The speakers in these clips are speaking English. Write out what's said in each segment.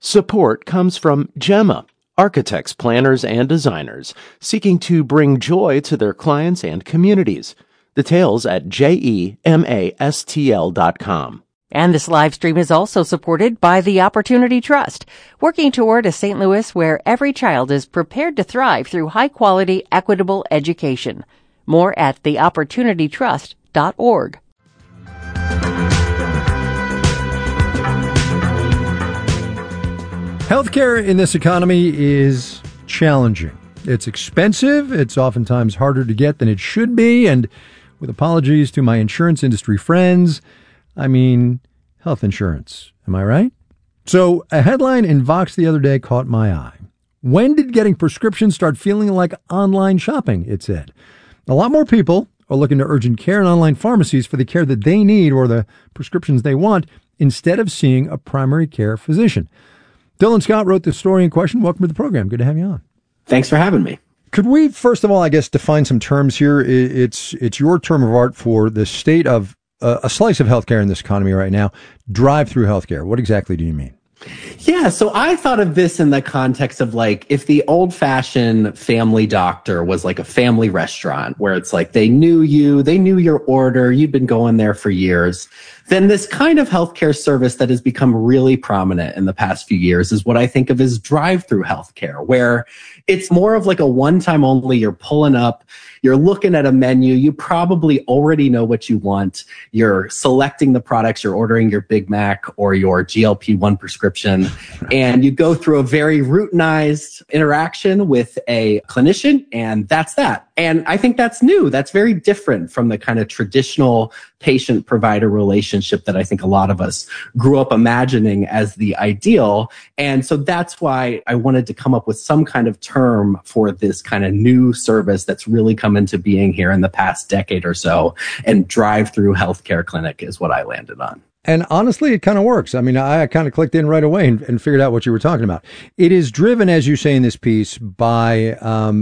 Support comes from Gemma, architects, planners, and designers seeking to bring joy to their clients and communities. Details at GEMASTL.com. And this live stream is also supported by the Opportunity Trust, working toward a St. Louis where every child is prepared to thrive through high-quality, equitable education. More at theopportunitytrust.org. Healthcare in this economy is challenging. It's expensive. It's oftentimes harder to get than it should be. And with apologies to my insurance industry friends, I mean health insurance. Am I right? So a headline in Vox the other day caught my eye. When did getting prescriptions start feeling like online shopping? It said. A lot more people are looking to urgent care and online pharmacies for the care that they need or the prescriptions they want instead of seeing a primary care physician. Dylan Scott wrote the story in question. Welcome to the program. Good to have you on. Thanks for having me. Could we, first of all, I guess, define some terms here? It's your term of art for the state of a slice of healthcare in this economy right now. Drive-through healthcare. What exactly do you mean? Yeah, so I thought of this in the context of like if the old-fashioned family doctor was like a family restaurant where it's like they knew you, they knew your order, you'd been going there for years. Then this kind of healthcare service that has become really prominent in the past few years is what I think of as drive-through healthcare, where it's more of like a one-time only. You're pulling up, you're looking at a menu, you probably already know what you want. You're selecting the products, you're ordering your Big Mac or your GLP-1 prescription, and you go through a very routinized interaction with a clinician, and that's that. And I think that's new. That's very different from the kind of traditional patient-provider relationship that I think a lot of us grew up imagining as the ideal. And so that's why I wanted to come up with some kind of term for this kind of new service that's really come into being here in the past decade or so. And drive-through healthcare clinic is what I landed on. And honestly, it kind of works. I mean, I kind of clicked in right away and figured out what you were talking about. It is driven, as you say in this piece, by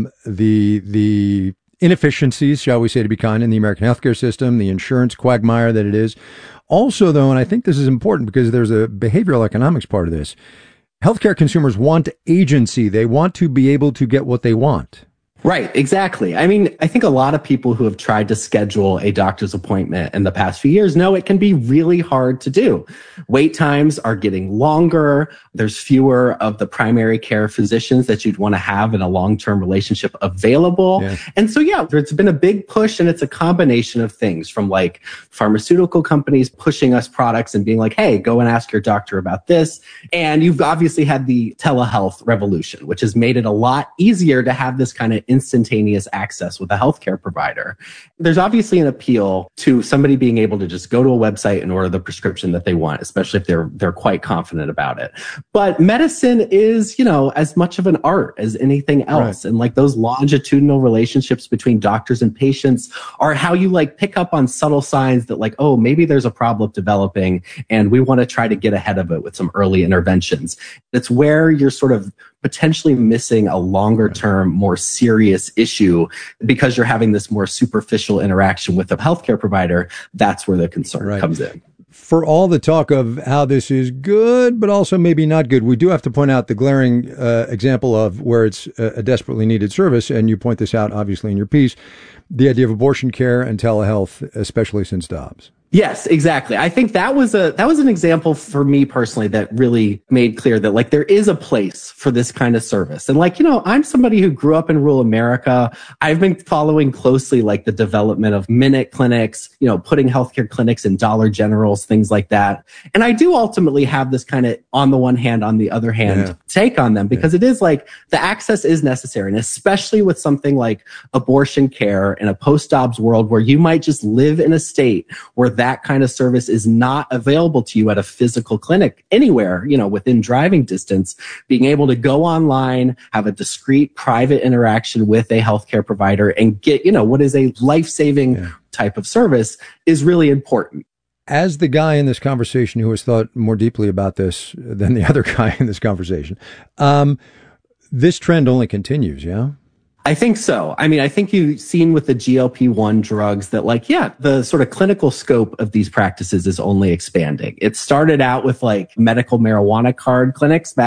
the inefficiencies, shall we say, to be kind, in the American healthcare system, the insurance quagmire that it is. Also, though, and I think this is important because there's a behavioral economics part of this, healthcare consumers want agency. They want to be able to get what they want. Right, exactly. I mean, I think a lot of people who have tried to schedule a doctor's appointment in the past few years know it can be really hard to do. Wait times are getting longer. There's fewer of the primary care physicians that you'd want to have in a long-term relationship available. Yeah. And so, yeah, there's been a big push, and it's a combination of things from like pharmaceutical companies pushing us products and being like, hey, go and ask your doctor about this. And you've obviously had the telehealth revolution, which has made it a lot easier to have this kind of instantaneous access with a healthcare provider. There's obviously an appeal to somebody being able to just go to a website and order the prescription that they want, especially if they're quite confident about it. But medicine is, you know, as much of an art as anything else. Right. And like those longitudinal relationships between doctors and patients are how you like pick up on subtle signs that like, oh, maybe there's a problem developing and we want to try to get ahead of it with some early interventions. It's where you're sort of potentially missing a longer term, more serious issue because you're having this more superficial interaction with a healthcare provider. That's where the concern comes in. For all the talk of how this is good, but also maybe not good, we do have to point out the glaring example of where it's a desperately needed service. And you point this out, obviously, in your piece, the idea of abortion care and telehealth, especially since Dobbs. Yes, exactly. I think that was an example for me personally that really made clear that like there is a place for this kind of service. And like, you know, I'm somebody who grew up in rural America. I've been following closely like the development of minute clinics, you know, putting healthcare clinics in Dollar Generals, things like that. And I do ultimately have this kind of on the one hand, on the other hand take on them because it is like the access is necessary. And especially with something like abortion care in a post-Dobbs world where you might just live in a state where that kind of service is not available to you at a physical clinic anywhere, you know, within driving distance, being able to go online, have a discreet private interaction with a healthcare provider and get, you know, what is a life-saving type of service is really important. As the guy in this conversation who has thought more deeply about this than the other guy in this conversation, this trend only continues, yeah? I think so. I mean, I think you've seen with the GLP-1 drugs that like, yeah, the sort of clinical scope of these practices is only expanding. It started out with like medical marijuana card clinics back